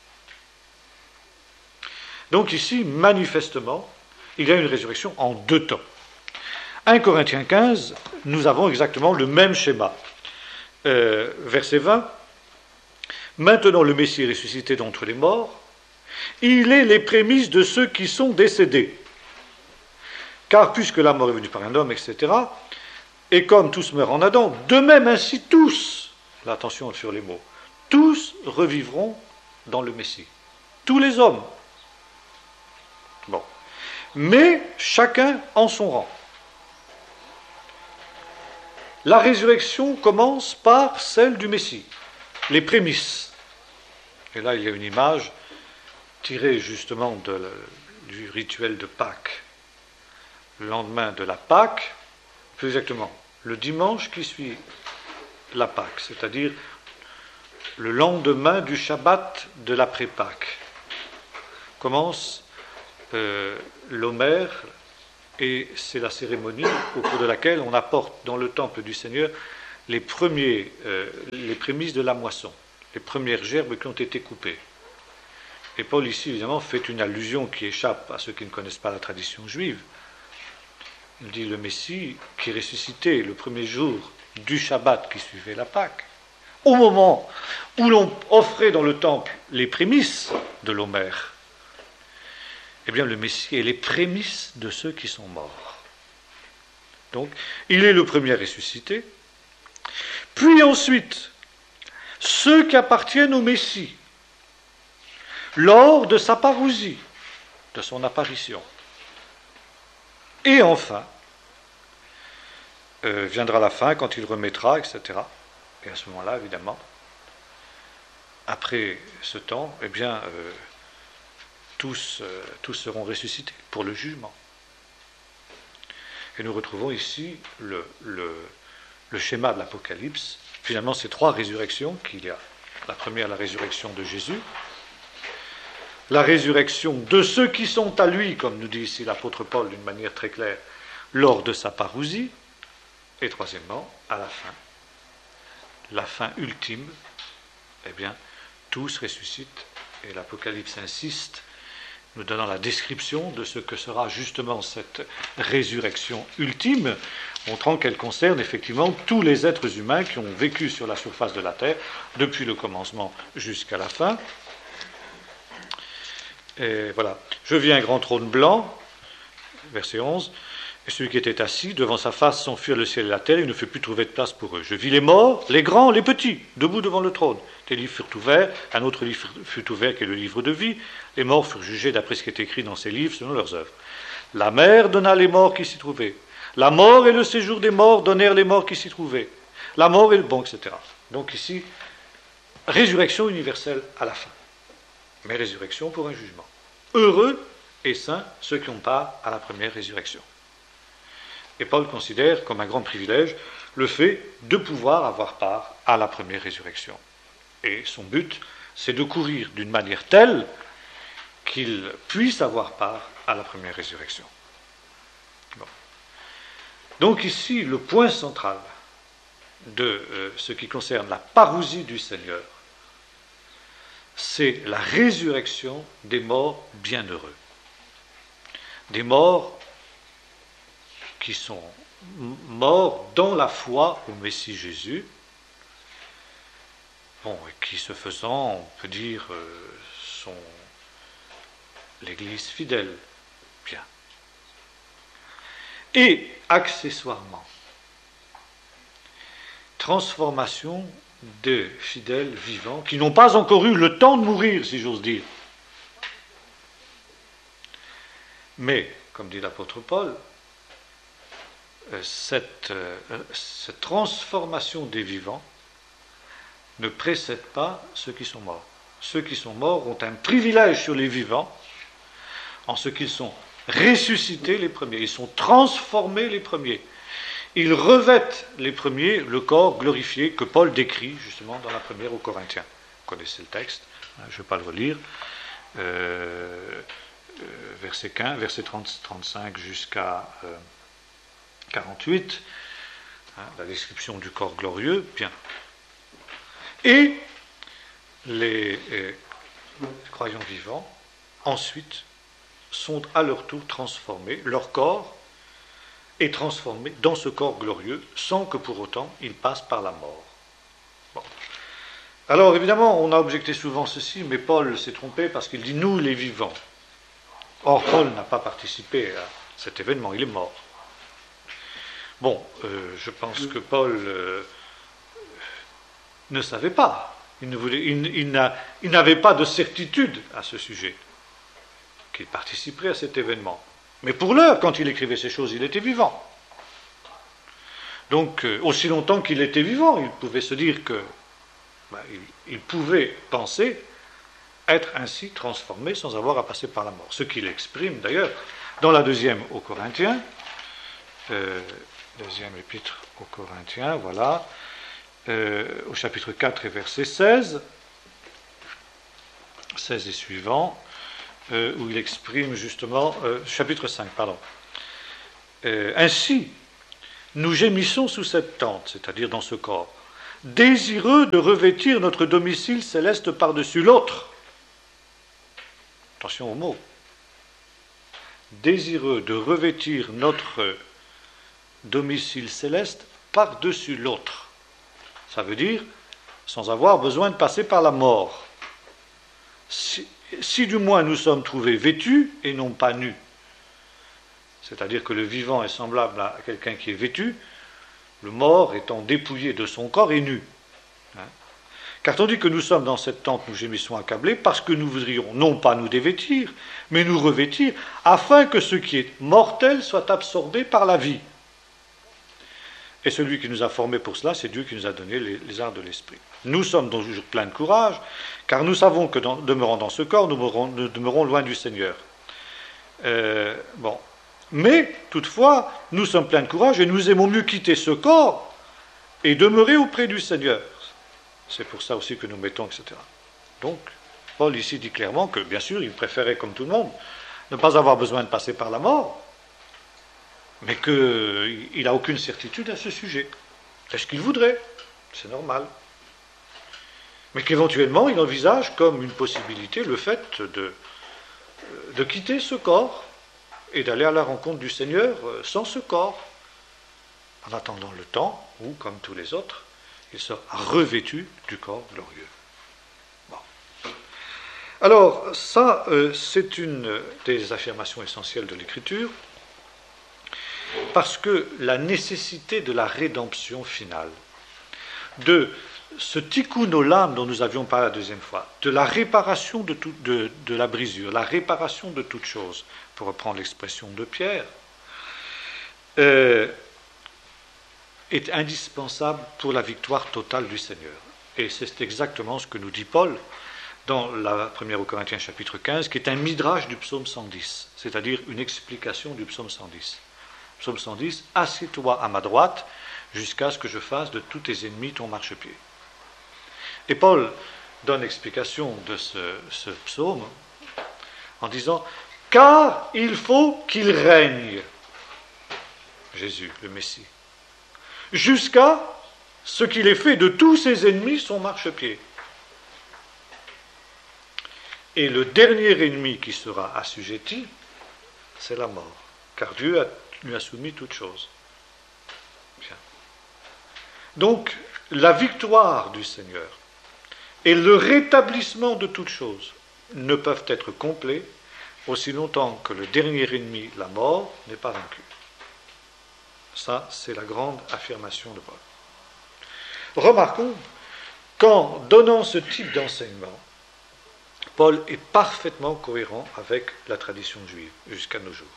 Donc ici, manifestement, il y a une résurrection en deux temps. 1 Corinthiens 15, nous avons exactement le même schéma. Verset 20, « Maintenant le Messie est ressuscité d'entre les morts, il est les prémices de ceux qui sont décédés. Car puisque la mort est venue par un homme, etc., et comme tous meurent en Adam, de même ainsi tous, là, attention sur les mots, tous revivront dans le Messie. Tous les hommes. Bon. Mais chacun en son rang. La résurrection commence par celle du Messie, les prémices. Et là, il y a une image tirée justement du rituel de Pâques. Le lendemain de la Pâque, plus exactement, le dimanche qui suit la Pâque, c'est-à-dire le lendemain du Shabbat de l'après-Pâques, commence l'Homère, et c'est la cérémonie au cours de laquelle on apporte dans le temple du Seigneur les prémices de la moisson, les premières gerbes qui ont été coupées. Et Paul ici, évidemment, fait une allusion qui échappe à ceux qui ne connaissent pas la tradition juive. Il dit le Messie qui ressuscitait le premier jour du Shabbat qui suivait la Pâque, au moment où l'on offrait dans le temple les prémices de l'Homère, eh bien le Messie est les prémices de ceux qui sont morts. Donc, il est le premier ressuscité. Puis ensuite, ceux qui appartiennent au Messie, lors de sa parousie, de son apparition. Et enfin, viendra la fin quand il remettra, etc. Et à ce moment-là, évidemment, après ce temps, eh bien, tous seront ressuscités pour le jugement. Et nous retrouvons ici le schéma de l'Apocalypse. Finalement, ces trois résurrections qu'il y a. La première, la résurrection de Jésus. La résurrection de ceux qui sont à lui, comme nous dit ici l'apôtre Paul d'une manière très claire, lors de sa parousie. Et troisièmement, à la fin ultime, eh bien, tous ressuscitent. Et l'Apocalypse insiste, nous donnant la description de ce que sera justement cette résurrection ultime, montrant qu'elle concerne effectivement tous les êtres humains qui ont vécu sur la surface de la terre, depuis le commencement jusqu'à la fin. Et voilà. Je vis un grand trône blanc, verset 11, et celui qui était assis, devant sa face s'enfuirent le ciel et la terre, et il ne fut plus trouvé de place pour eux. Je vis les morts, les grands, les petits, debout devant le trône. Des livres furent ouverts, un autre livre fut ouvert qui est le livre de vie. Les morts furent jugés d'après ce qui est écrit dans ces livres, selon leurs œuvres. La mer donna les morts qui s'y trouvaient. La mort et le séjour des morts donnèrent les morts qui s'y trouvaient. La mort et le bon, etc. Donc ici, résurrection universelle à la fin. Mais résurrection pour un jugement. Heureux et saints ceux qui ont part à la première résurrection. Et Paul considère comme un grand privilège le fait de pouvoir avoir part à la première résurrection. Et son but, c'est de courir d'une manière telle qu'il puisse avoir part à la première résurrection. Bon. Donc ici, le point central de ce qui concerne la parousie du Seigneur, c'est la résurrection des morts bienheureux. Des morts qui sont morts dans la foi au Messie Jésus, bon, et qui se faisant, on peut dire, sont l'Église fidèle. Bien. Et accessoirement, transformation des fidèles vivants qui n'ont pas encore eu le temps de mourir, si j'ose dire. Mais, comme dit l'apôtre Paul, cette transformation des vivants ne précède pas ceux qui sont morts. Ceux qui sont morts ont un privilège sur les vivants en ce qu'ils sont ressuscités les premiers, ils sont transformés les premiers. Ils revêtent les premiers le corps glorifié que Paul décrit justement dans la première aux Corinthiens. Vous connaissez le texte, je ne vais pas le relire. Verset 15, verset 35 jusqu'à 48, la description du corps glorieux, bien. Et les croyants vivants, ensuite, sont à leur tour transformés, leur corps est transformé dans ce corps glorieux, sans que pour autant ils passent par la mort. Bon. Alors évidemment, on a objecté souvent ceci, mais Paul s'est trompé parce qu'il dit « nous les vivants ». Or, Paul n'a pas participé à cet événement, il est mort. Bon, je pense que Paul ne savait pas, il n'avait pas de certitude à ce sujet, qu'il participerait à cet événement. Mais pour l'heure, quand il écrivait ces choses, il était vivant. Donc, aussi longtemps qu'il était vivant, il pouvait se dire que, il pouvait penser être ainsi transformé sans avoir à passer par la mort. Ce qu'il exprime d'ailleurs dans la deuxième aux Corinthiens, deuxième épître aux Corinthiens, voilà, au chapitre 4 et verset 16 et suivants, où il exprime justement, chapitre 5, pardon. Ainsi, nous gémissons sous cette tente, c'est-à-dire dans ce corps, désireux de revêtir notre domicile céleste par-dessus l'autre. Attention au mot. Désireux de revêtir notre domicile céleste par-dessus l'autre. Ça veut dire sans avoir besoin de passer par la mort. Si du moins nous sommes trouvés vêtus et non pas nus, c'est-à-dire que le vivant est semblable à quelqu'un qui est vêtu, le mort étant dépouillé de son corps est nu. Car tandis que nous sommes dans cette tente, nous gémissons accablés, parce que nous voudrions non pas nous dévêtir, mais nous revêtir, afin que ce qui est mortel soit absorbé par la vie. Et celui qui nous a formés pour cela, c'est Dieu qui nous a donné les arts de l'esprit. Nous sommes donc toujours pleins de courage, car nous savons que demeurant dans ce corps, nous demeurons loin du Seigneur. Mais, toutefois, nous sommes pleins de courage et nous aimons mieux quitter ce corps et demeurer auprès du Seigneur. C'est pour ça aussi que nous mettons, etc. Donc, Paul ici dit clairement que, bien sûr, il préférait, comme tout le monde, ne pas avoir besoin de passer par la mort, mais qu'il n'a aucune certitude à ce sujet. C'est ce qu'il voudrait, c'est normal. Mais qu'éventuellement, il envisage comme une possibilité le fait de quitter ce corps et d'aller à la rencontre du Seigneur sans ce corps, en attendant le temps où, comme tous les autres, il sera revêtu du corps glorieux. Bon. Alors, ça, c'est une des affirmations essentielles de l'Écriture, parce que la nécessité de la rédemption finale, de ce tikkun olam dont nous avions parlé la deuxième fois, de la réparation de la brisure, la réparation de toute chose, pour reprendre l'expression de Pierre, est indispensable pour la victoire totale du Seigneur. Et c'est exactement ce que nous dit Paul dans la première aux Corinthiens chapitre 15, qui est un midrash du psaume 110, c'est-à-dire une explication du psaume 110. Psaume 110, « Assieds-toi à ma droite, jusqu'à ce que je fasse de tous tes ennemis ton marchepied. » Et Paul donne explication de ce psaume en disant « Car il faut qu'il règne, Jésus, le Messie, jusqu'à ce qu'il ait fait de tous ses ennemis son marchepied. Et le dernier ennemi qui sera assujetti, c'est la mort, car Dieu lui a soumis toutes choses. » Bien. Donc, la victoire du Seigneur et le rétablissement de toutes choses ne peuvent être complets aussi longtemps que le dernier ennemi, la mort, n'est pas vaincu. Ça, c'est la grande affirmation de Paul. Remarquons qu'en donnant ce type d'enseignement, Paul est parfaitement cohérent avec la tradition juive jusqu'à nos jours.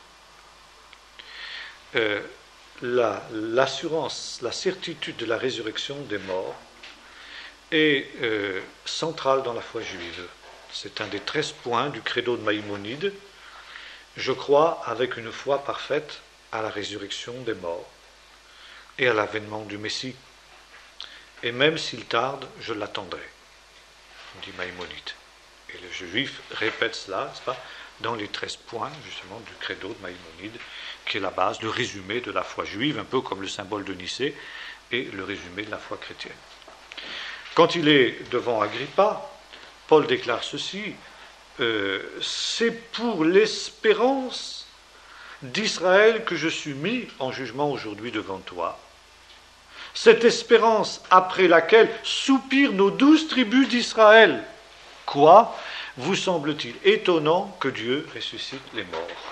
L'assurance, la certitude de la résurrection des morts est centrale dans la foi juive. C'est un des 13 points du credo de Maïmonide. Je crois avec une foi parfaite à la résurrection des morts et à l'avènement du Messie. Et même s'il tarde, je l'attendrai, dit Maïmonide. Et le juif répète cela, n'est-ce pas, dans les 13 points, justement, du credo de Maïmonide, qui est la base, le résumé de la foi juive, un peu comme le symbole de Nicée, et le résumé de la foi chrétienne. Quand il est devant Agrippa, Paul déclare ceci, c'est pour l'espérance d'Israël que je suis mis en jugement aujourd'hui devant toi. Cette espérance après laquelle soupirent nos 12 tribus d'Israël. Quoi vous semble-t-il étonnant que Dieu ressuscite les morts?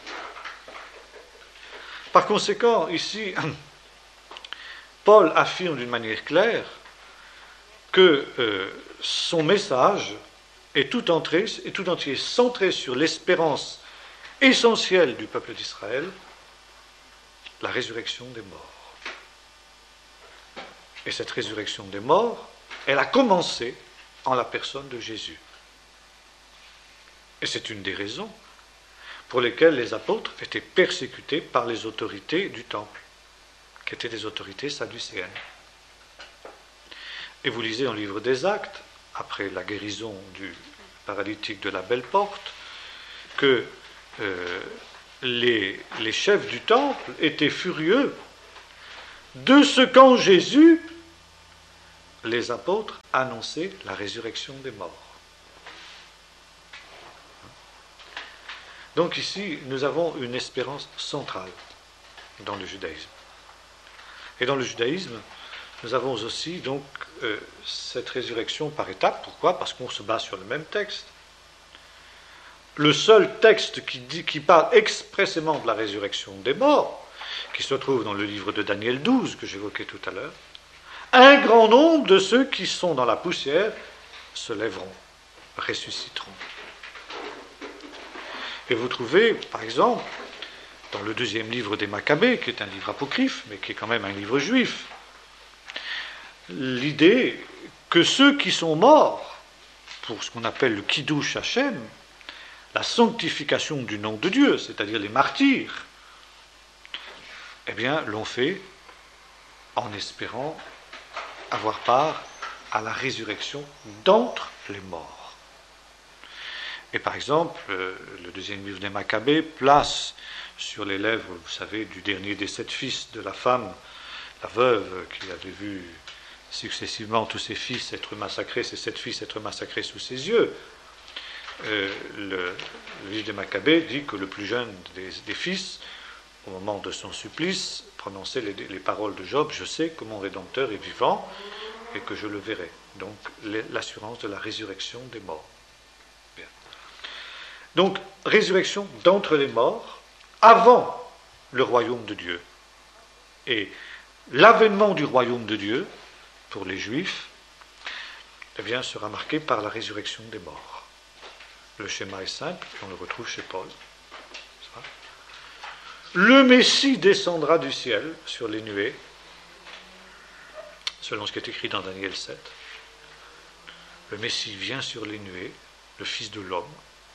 Par conséquent, ici, Paul affirme d'une manière claire que son message est tout entier centré sur l'espérance essentielle du peuple d'Israël, la résurrection des morts. Et cette résurrection des morts, elle a commencé en la personne de Jésus. Et c'est une des raisons pour lesquelles les apôtres étaient persécutés par les autorités du temple, qui étaient des autorités sadducéennes. Et vous lisez dans le livre des Actes, après la guérison du paralytique de la Belle Porte, que les chefs du temple étaient furieux de ce qu'en Jésus, les apôtres annonçaient la résurrection des morts. Donc ici, nous avons une espérance centrale dans le judaïsme. Et dans le judaïsme, nous avons aussi donc cette résurrection par étapes. Pourquoi ? Parce qu'on se base sur le même texte. Le seul texte qui parle expressément de la résurrection des morts, qui se trouve dans le livre de Daniel 12, que j'évoquais tout à l'heure, un grand nombre de ceux qui sont dans la poussière se lèveront, ressusciteront. Et vous trouvez, par exemple, dans le deuxième livre des Maccabées, qui est un livre apocryphe, mais qui est quand même un livre juif, l'idée que ceux qui sont morts, pour ce qu'on appelle le Kiddush Hashem, la sanctification du nom de Dieu, c'est-à-dire les martyrs, eh bien, l'ont fait en espérant avoir part à la résurrection d'entre les morts. Et par exemple, le deuxième livre des Maccabées place sur les lèvres, vous savez, du dernier des 7 fils de la femme, la veuve, qui avait vu successivement tous ses fils être massacrés, ses 7 fils être massacrés sous ses yeux. Le livre des Maccabées dit que le plus jeune des fils, au moment de son supplice, prononçait les paroles de Job, « Je sais que mon Rédempteur est vivant et que je le verrai ». Donc l'assurance de la résurrection des morts. Bien. Donc, résurrection d'entre les morts avant le royaume de Dieu. Et l'avènement du royaume de Dieu, pour les Juifs, eh bien, sera marqué par la résurrection des morts. Le schéma est simple, on le retrouve chez Paul. Le Messie descendra du ciel sur les nuées, selon ce qui est écrit dans Daniel 7. Le Messie vient sur les nuées, le Fils de l'homme.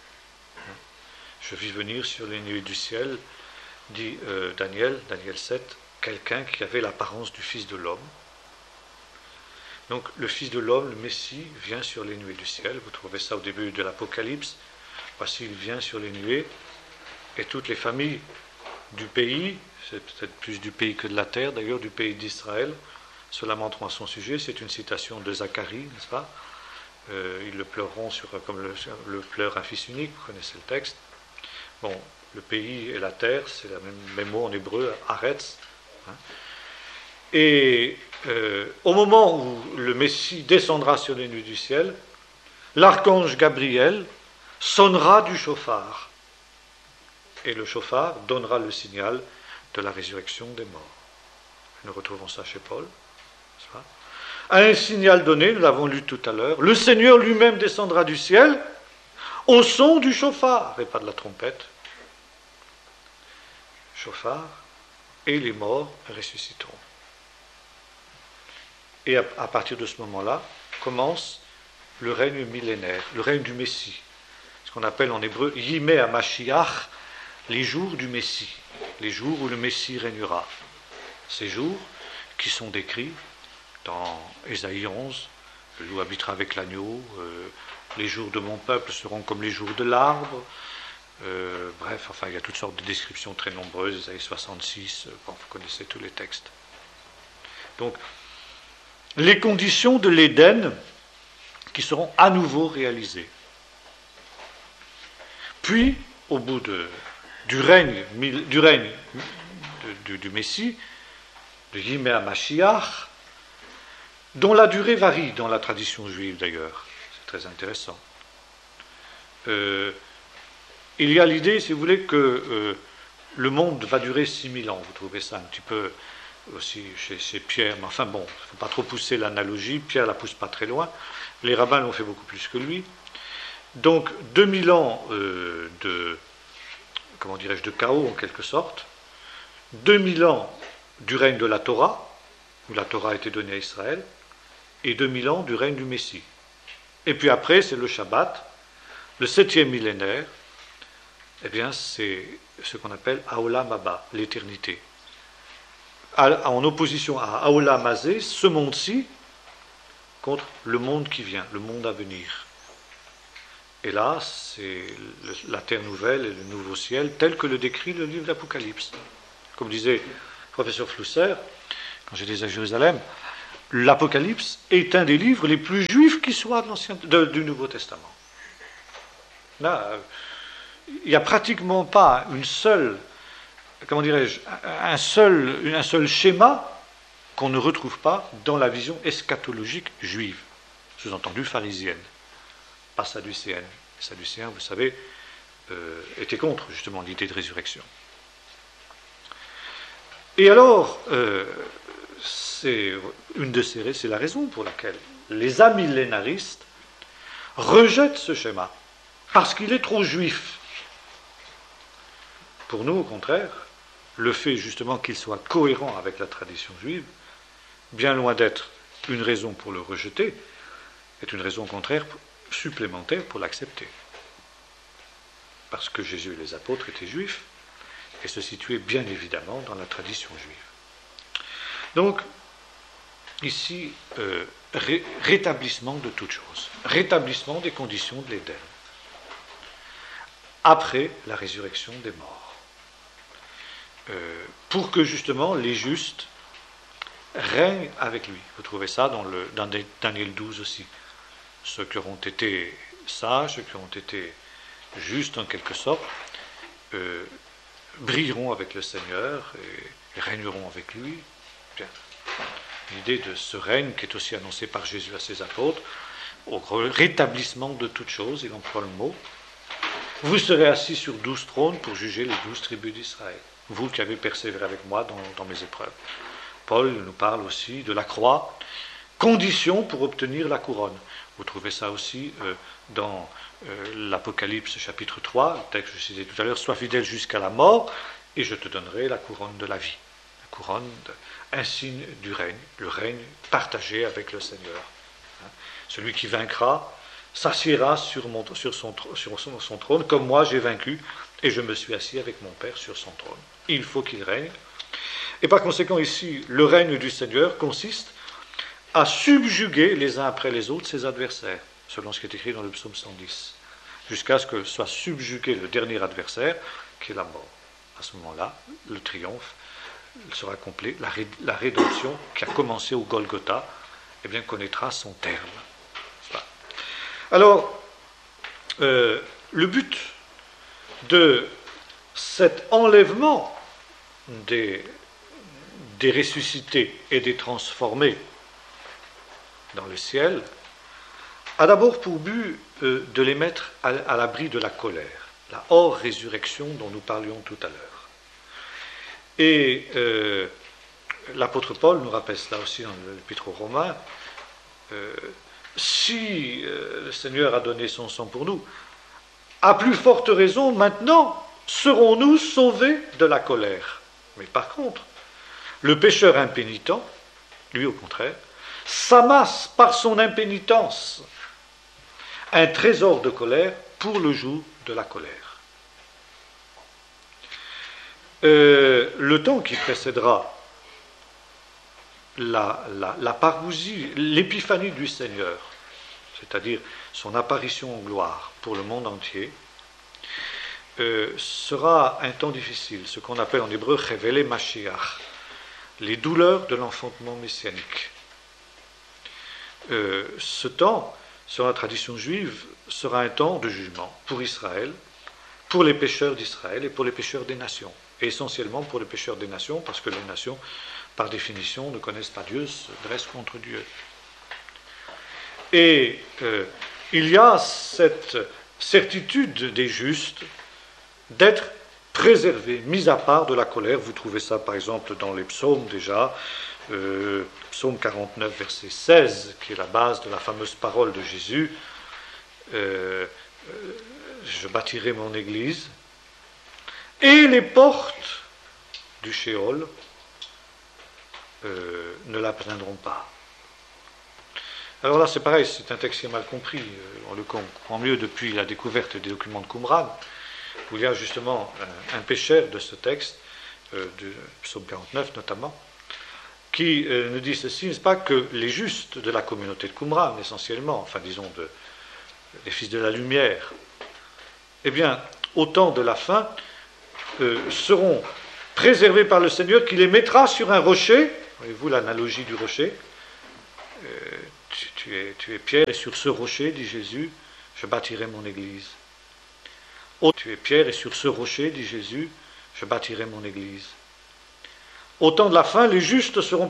Je vis venir sur les nuées du ciel, dit Daniel 7, quelqu'un qui avait l'apparence du Fils de l'homme. Donc le Fils de l'homme, le Messie, vient sur les nuées du ciel. Vous trouvez ça au début de l'Apocalypse. Voici, il vient sur les nuées, et toutes les familles du pays, c'est peut-être plus du pays que de la terre, d'ailleurs du pays d'Israël, se lamenteront à son sujet. C'est une citation de Zacharie, n'est-ce pas ? Ils le pleureront comme le pleure un fils unique, vous connaissez le texte. Bon, le pays et la terre, c'est le même mot en hébreu, Aretz. Hein. Et au moment où le Messie descendra sur les nuées du ciel, l'archange Gabriel sonnera du chauffard. Et le chauffard donnera le signal de la résurrection des morts. Nous retrouvons ça chez Paul. À un signal donné, nous l'avons lu tout à l'heure, le Seigneur lui-même descendra du ciel au son du chauffard, et pas de la trompette. Chauffard, et les morts ressusciteront. Et à partir de ce moment-là, commence le règne millénaire, le règne du Messie. Ce qu'on appelle en hébreu Yimei HaMashiach, les jours du Messie, les jours où le Messie régnera. Ces jours qui sont décrits dans Ésaïe 11, le loup habitera avec l'agneau, les jours de mon peuple seront comme les jours de l'arbre. Bref, enfin, il y a toutes sortes de descriptions très nombreuses, Ésaïe 66, bon, vous connaissez tous les textes. Donc, les conditions de l'Éden qui seront à nouveau réalisées. Puis, au bout du règne du Messie, de Yimei HaMashiach, dont la durée varie dans la tradition juive d'ailleurs. C'est très intéressant. Il y a l'idée, si vous voulez, que le monde va durer 6000 ans. Vous trouvez ça un petit peu aussi chez Pierre, mais enfin bon, il ne faut pas trop pousser l'analogie. Pierre la pousse pas très loin. Les rabbins l'ont fait beaucoup plus que lui. Donc 2000 ans de chaos en quelque sorte, 2000 ans du règne de la Torah, où la Torah a été donnée à Israël, et 2000 ans du règne du Messie. Et puis après, c'est le Shabbat, le 7e millénaire, eh bien c'est ce qu'on appelle Haolam Haba, l'éternité. En opposition à Haolam Hazé, ce monde-ci, contre le monde qui vient, le monde à venir. Et là, c'est la terre nouvelle et le nouveau ciel, tel que le décrit le livre d'Apocalypse. Comme disait le professeur Flusser, quand j'étais à Jérusalem, l'Apocalypse est un des livres les plus juifs qui soient du Nouveau Testament. Là, il n'y a pratiquement pas une seule, comment dirais-je, un seul schéma qu'on ne retrouve pas dans la vision eschatologique juive, sous-entendu pharisienne, pas sadducéenne. Les sadducéens, vous savez, étaient contre justement l'idée de résurrection. Et alors, c'est la raison pour laquelle les amillénaristes rejettent ce schéma, parce qu'il est trop juif. Pour nous, au contraire, le fait justement qu'il soit cohérent avec la tradition juive, bien loin d'être une raison pour le rejeter, est une raison contraire supplémentaire pour l'accepter. Parce que Jésus et les apôtres étaient juifs et se situaient bien évidemment dans la tradition juive. Donc, ici, rétablissement de toutes choses, rétablissement des conditions de l'Éden, après la résurrection des morts, pour que justement les justes règnent avec lui. Vous trouvez ça dans Daniel 12 aussi. Ceux qui auront été sages, ceux qui auront été justes en quelque sorte, brilleront avec le Seigneur et régneront avec lui. Bien. L'idée de ce règne qui est aussi annoncé par Jésus à ses apôtres, au rétablissement de toutes choses, il emploie le mot. Vous serez assis sur 12 trônes pour juger les 12 tribus d'Israël, vous qui avez persévéré avec moi dans mes épreuves. Paul nous parle aussi de la croix, condition pour obtenir la couronne. Vous trouvez ça aussi dans l'Apocalypse chapitre 3, le texte que je citais tout à l'heure, sois fidèle jusqu'à la mort, et je te donnerai la couronne de la vie. La couronne, un signe du règne, le règne partagé avec le Seigneur. Celui qui vaincra s'assiera sur son trône, comme moi j'ai vaincu, et je me suis assis avec mon Père sur son trône. Il faut qu'il règne. Et par conséquent, ici, le règne du Seigneur consiste à subjuguer les uns après les autres ses adversaires, selon ce qui est écrit dans le psaume 110, jusqu'à ce que soit subjugué le dernier adversaire, qui est la mort. À ce moment-là, le triomphe sera complet, la rédemption qui a commencé au Golgotha, eh bien, connaîtra son terme. Alors, le but de cet enlèvement des ressuscités et des transformés dans le ciel a d'abord pour but de les mettre à l'abri de la colère, la hors-résurrection dont nous parlions tout à l'heure. Et l'apôtre Paul nous rappelle cela aussi dans l'Épître aux Romains. Si le Seigneur a donné son sang pour nous, à plus forte raison, maintenant, serons-nous sauvés de la colère. Mais par contre, le pécheur impénitent, lui au contraire, s'amasse par son impénitence un trésor de colère pour le jour de la colère. Le temps qui précédera la parousie, l'épiphanie du Seigneur, c'est-à-dire son apparition en gloire pour le monde entier, sera un temps difficile, ce qu'on appelle en hébreu Chevele Mashiach, les douleurs de l'enfantement messianique. Ce temps, selon la tradition juive, sera un temps de jugement pour Israël, pour les pécheurs d'Israël et pour les pécheurs des nations, et essentiellement pour les pécheurs des nations, parce que les nations, par définition, ne connaissent pas Dieu, se dressent contre Dieu. Et il y a cette certitude des justes d'être préservés, mis à part de la colère. Vous trouvez ça par exemple dans les psaumes déjà, psaume 49, verset 16, qui est la base de la fameuse parole de Jésus. Je bâtirai mon église, et les portes du Sheol ne la plaindront pas. Alors là, c'est pareil, c'est un texte qui est mal compris. On le comprend mieux depuis la découverte des documents de Qumran, où il y a justement un pécheur de ce texte, du psaume 49 notamment, qui nous dit ceci, n'est-ce pas, que les justes de la communauté de Qumran, essentiellement, enfin disons les fils de la lumière, eh bien, au temps de la fin, seront préservés par le Seigneur qui les mettra sur un rocher Voyez-vous l'analogie du rocher? Tu es pierre, et sur ce rocher, dit Jésus, je bâtirai mon église. Tu es pierre, et sur ce rocher, dit Jésus, je bâtirai mon église. Au temps de la fin, les justes seront